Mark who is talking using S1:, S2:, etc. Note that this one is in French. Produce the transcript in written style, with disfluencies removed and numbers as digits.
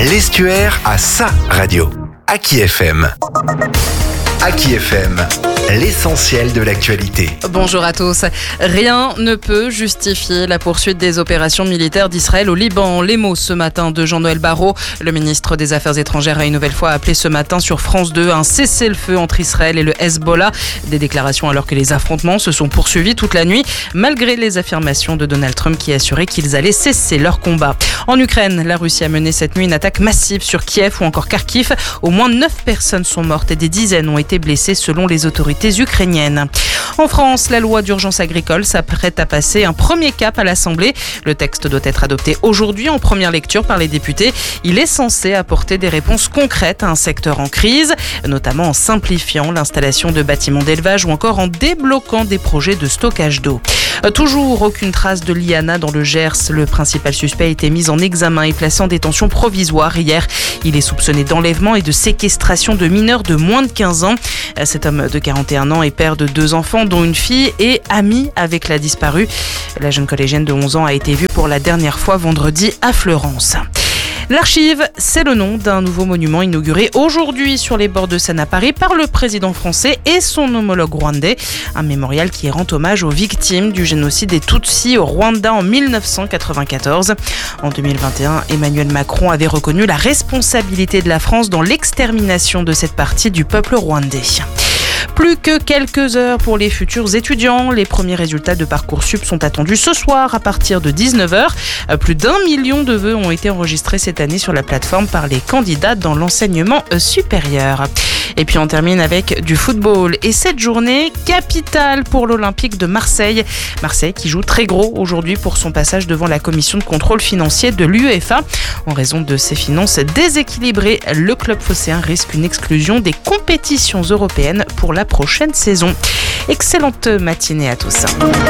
S1: L'Estuaire a sa radio. Aki FM. Aki FM, l'essentiel de l'actualité.
S2: Bonjour à tous. Rien ne peut justifier la poursuite des opérations militaires d'Israël au Liban. Les mots ce matin de Jean-Noël Barrot. Le ministre des Affaires étrangères a une nouvelle fois appelé ce matin sur France 2 un cessez-le-feu entre Israël et le Hezbollah. Des déclarations alors que les affrontements se sont poursuivis toute la nuit, malgré les affirmations de Donald Trump qui assurait qu'ils allaient cesser leur combat. En Ukraine, la Russie a mené cette nuit une attaque massive sur Kiev ou encore Kharkiv. Au moins 9 personnes sont mortes et des dizaines ont été blessés selon les autorités ukrainiennes. En France, la loi d'urgence agricole s'apprête à passer un premier cap à l'Assemblée. Le texte doit être adopté aujourd'hui en première lecture par les députés. Il est censé apporter des réponses concrètes à un secteur en crise, notamment en simplifiant l'installation de bâtiments d'élevage ou encore en débloquant des projets de stockage d'eau. Toujours aucune trace de Liana dans le Gers. Le principal suspect a été mis en examen et placé en détention provisoire hier. Il est soupçonné d'enlèvement et de séquestration de mineurs de moins de 15 ans. Cet homme de 41 ans est père de 2 enfants, dont une fille, et ami avec la disparue. La jeune collégienne de 11 ans a été vue pour la dernière fois vendredi à Fleurance. L'Archive, c'est le nom d'un nouveau monument inauguré aujourd'hui sur les bords de Seine à Paris par le président français et son homologue rwandais. Un mémorial qui rend hommage aux victimes du génocide des Tutsis au Rwanda en 1994. En 2021, Emmanuel Macron avait reconnu la responsabilité de la France dans l'extermination de cette partie du peuple rwandais. Plus que quelques heures pour les futurs étudiants. Les premiers résultats de Parcoursup sont attendus ce soir à partir de 19h. Plus d'1 million de vœux ont été enregistrés cette année sur la plateforme par les candidats dans l'enseignement supérieur. Et puis on termine avec du football. Et cette journée capitale pour l'Olympique de Marseille. Marseille qui joue très gros aujourd'hui pour son passage devant la commission de contrôle financier de l'UEFA. En raison de ses finances déséquilibrées, le club phocéen risque une exclusion des compétitions européennes pour la prochaine saison. Excellente matinée à tous.